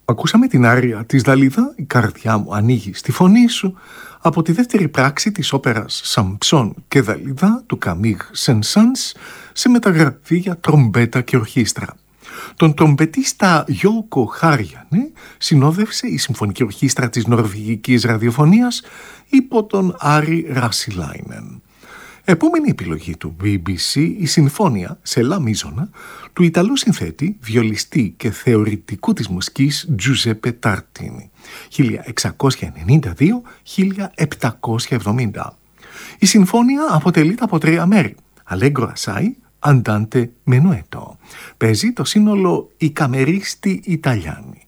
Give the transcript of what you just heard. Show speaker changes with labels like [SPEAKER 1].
[SPEAKER 1] Ακούσαμε την άρια της Δαλίδα «Η καρδιά μου ανοίγει στη φωνή σου» από τη δεύτερη πράξη της όπερας «Σαμψόν και Δαλίδα» του Καμίγ Σεν-Σανς σε μεταγραφή για τρομπέτα και ορχήστρα. Τον τρομπετίστα Γιώκο Χάριανε συνόδευσε η Συμφωνική Ορχήστρα της Νορβηγικής Ραδιοφωνίας υπό τον Άρη Ρασιλάινεν. Επόμενη επιλογή του BBC, η Συμφώνια σε λα μίζωνα του Ιταλού συνθέτη, βιολιστή και θεωρητικού της μουσικής Τζουζέπε Ταρτίνι, 1692-1770. Η Συμφώνια αποτελείται από 3 μέρη, Allegro assai, Andante menuetto. Παίζει το σύνολο «Οι Καμερίστη Ιταλιάνοι».